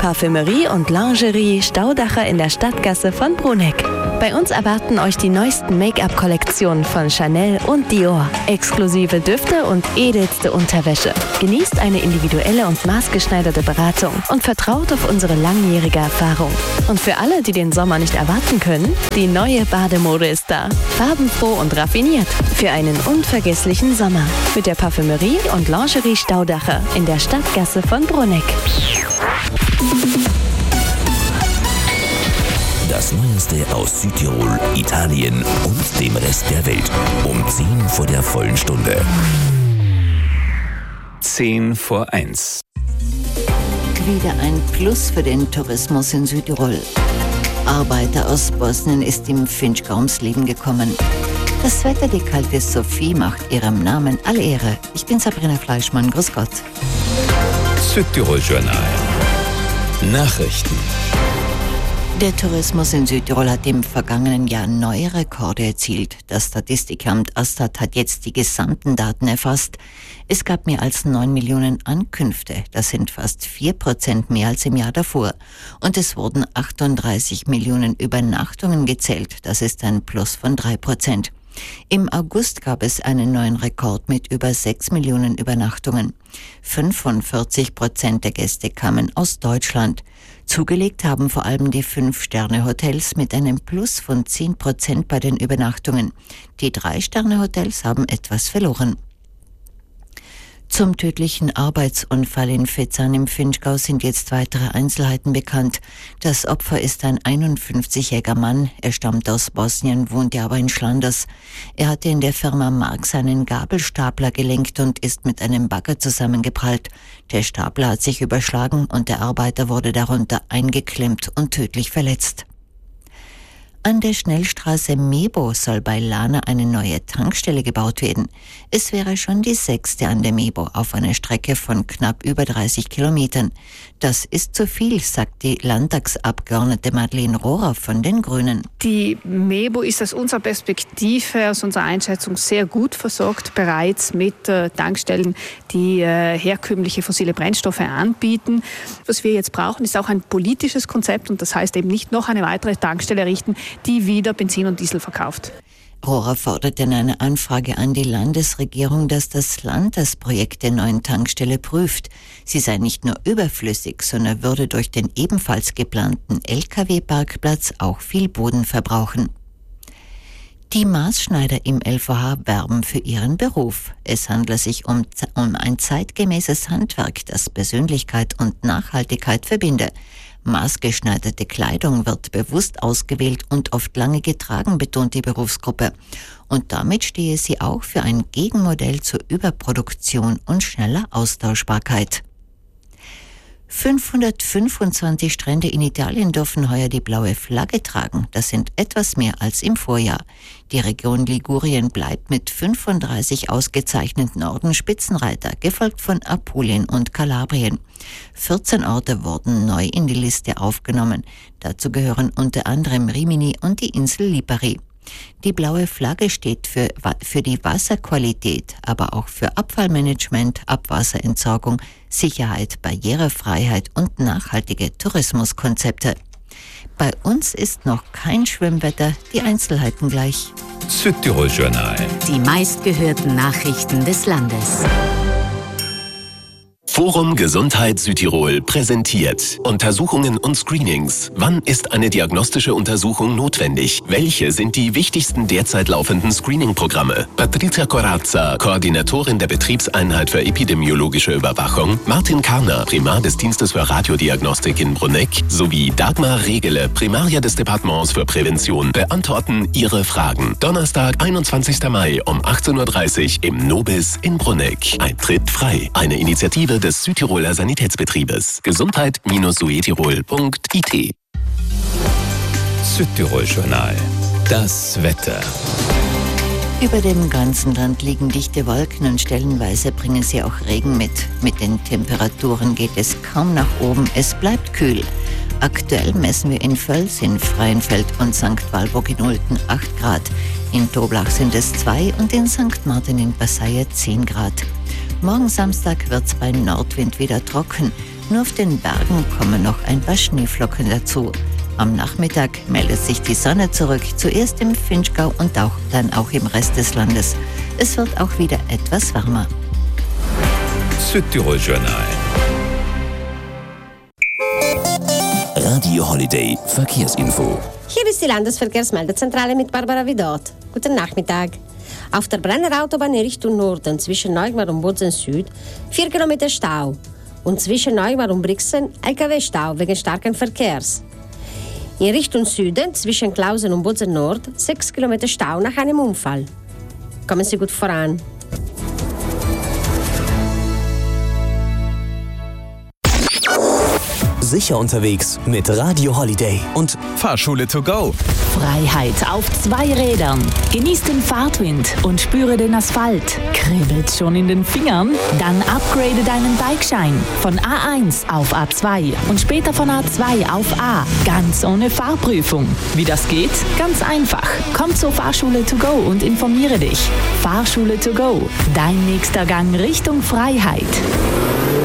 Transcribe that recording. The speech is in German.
Parfümerie und Lingerie Staudacher in der Stadtgasse von Bruneck. Bei uns erwarten euch die neuesten Make-up-Kollektionen von Chanel und Dior, exklusive Düfte und edelste Unterwäsche. Genießt eine individuelle und maßgeschneiderte Beratung und vertraut auf unsere langjährige Erfahrung. Und für alle, die den Sommer nicht erwarten können, die neue Bademode ist da. Farbenfroh und raffiniert für einen unvergesslichen Sommer. Mit der Parfümerie und Lingerie Staudacher in der Stadtgasse von Bruneck. Das Neueste aus Südtirol, Italien und dem Rest der Welt. Um 10 vor der vollen Stunde. 10:01. Wieder ein Plus für den Tourismus in Südtirol. Arbeiter aus Bosnien ist im Finchgau ums Leben gekommen. Das Wetter, die kalte Sophie, macht ihrem Namen alle Ehre. Ich bin Sabrina Fleischmann, grüß Gott. Südtirol-Journal. Nachrichten. Der Tourismus in Südtirol hat im vergangenen Jahr neue Rekorde erzielt. Das Statistikamt Astat hat jetzt die gesamten Daten erfasst. Es gab mehr als 9 Millionen Ankünfte. Das sind fast 4% mehr als im Jahr davor. Und es wurden 38 Millionen Übernachtungen gezählt. Das ist ein Plus von 3%. Im August gab es einen neuen Rekord mit über 6 Millionen Übernachtungen. 45% der Gäste kamen aus Deutschland. Zugelegt haben vor allem die 5-Sterne-Hotels mit einem Plus von 10% bei den Übernachtungen. Die 3-Sterne-Hotels haben etwas verloren. Zum tödlichen Arbeitsunfall in Fezzan im Finchgau sind jetzt weitere Einzelheiten bekannt. Das Opfer ist ein 51-jähriger Mann. Er stammt aus Bosnien, wohnte aber in Schlanders. Er hatte in der Firma Marx einen Gabelstapler gelenkt und ist mit einem Bagger zusammengeprallt. Der Stapler hat sich überschlagen und der Arbeiter wurde darunter eingeklemmt und tödlich verletzt. An der Schnellstraße Mebo soll bei Lana eine neue Tankstelle gebaut werden. Es wäre schon die 6. an der Mebo auf einer Strecke von knapp über 30 Kilometern. Das ist zu viel, sagt die Landtagsabgeordnete Madeleine Rohrer von den Grünen. Die Mebo ist aus unserer Perspektive, aus unserer Einschätzung sehr gut versorgt, bereits mit Tankstellen, die herkömmliche fossile Brennstoffe anbieten. Was wir jetzt brauchen, ist auch ein politisches Konzept und das heißt eben nicht noch eine weitere Tankstelle errichten, die wieder Benzin und Diesel verkauft. Rohrer fordert in einer Anfrage an die Landesregierung, dass das Land das Projekt der neuen Tankstelle prüft. Sie sei nicht nur überflüssig, sondern würde durch den ebenfalls geplanten Lkw-Parkplatz auch viel Boden verbrauchen. Die Maßschneider im LVH werben für ihren Beruf. Es handelt sich um ein zeitgemäßes Handwerk, das Persönlichkeit und Nachhaltigkeit verbinde. Maßgeschneiderte Kleidung wird bewusst ausgewählt und oft lange getragen, betont die Berufsgruppe. Und damit stehe sie auch für ein Gegenmodell zur Überproduktion und schneller Austauschbarkeit. 525 Strände in Italien dürfen heuer die blaue Flagge tragen. Das sind etwas mehr als im Vorjahr. Die Region Ligurien bleibt mit 35 ausgezeichneten Orden Spitzenreiter, gefolgt von Apulien und Kalabrien. 14 Orte wurden neu in die Liste aufgenommen. Dazu gehören unter anderem Rimini und die Insel Lipari. Die blaue Flagge steht für die Wasserqualität, aber auch für Abfallmanagement, Abwasserentsorgung, Sicherheit, Barrierefreiheit und nachhaltige Tourismuskonzepte. Bei uns ist noch kein Schwimmwetter, die Einzelheiten gleich. Südtirol-Journal. Die meistgehörten Nachrichten des Landes. Forum Gesundheit Südtirol präsentiert Untersuchungen und Screenings. Wann ist eine diagnostische Untersuchung notwendig? Welche sind die wichtigsten derzeit laufenden Screening-Programme? Patrizia Corazza, Koordinatorin der Betriebseinheit für epidemiologische Überwachung, Martin Karner, Primar des Dienstes für Radiodiagnostik in Bruneck, sowie Dagmar Regele, Primaria des Departements für Prävention, beantworten Ihre Fragen. Donnerstag, 21. Mai um 18.30 Uhr im Nobis in Bruneck. Eintritt frei. Eine Initiative des Südtiroler Sanitätsbetriebes. Gesundheit-suetirol.it. Südtirol-Journal. Das Wetter. Über dem ganzen Land liegen dichte Wolken und stellenweise bringen sie auch Regen mit. Mit den Temperaturen geht es kaum nach oben, es bleibt kühl. Aktuell messen wir in Völs, in Freienfeld und St. Walburg in Ulten 8 Grad. In Toblach sind es 2 und in St. Martin in Passaia 10 Grad. Morgen Samstag wird's bei Nordwind wieder trocken. Nur auf den Bergen kommen noch ein paar Schneeflocken dazu. Am Nachmittag meldet sich die Sonne zurück, zuerst im Vinschgau und dann auch im Rest des Landes. Es wird auch wieder etwas wärmer. Südtirol Journal. Radio Holiday Verkehrsinfo. Hier ist die Landesverkehrsmeldezentrale mit Barbara Widot. Guten Nachmittag. Auf der Brennerautobahn in Richtung Norden zwischen Neugmar und Bozen Süd 4 Kilometer Stau und zwischen Neugmar und Brixen LKW-Stau wegen starken Verkehrs. In Richtung Süden zwischen Klausen und Bozen Nord 6 Kilometer Stau nach einem Unfall. Kommen Sie gut voran. Sicher unterwegs mit Radio Holiday und Fahrschule to go. Freiheit auf 2 Rädern. Genieß den Fahrtwind und spüre den Asphalt. Kribbelt's schon in den Fingern? Dann upgrade deinen Bikeschein von A1 auf A2 und später von A2 auf A. Ganz ohne Fahrprüfung. Wie das geht? Ganz einfach. Komm zur Fahrschule to go und informiere dich. Fahrschule to go. Dein nächster Gang Richtung Freiheit.